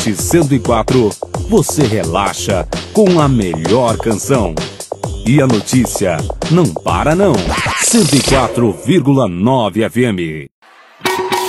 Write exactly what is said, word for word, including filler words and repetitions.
cento e quatro, você relaxa com a melhor canção. E a notícia não para não. cento e quatro vírgula nove F M.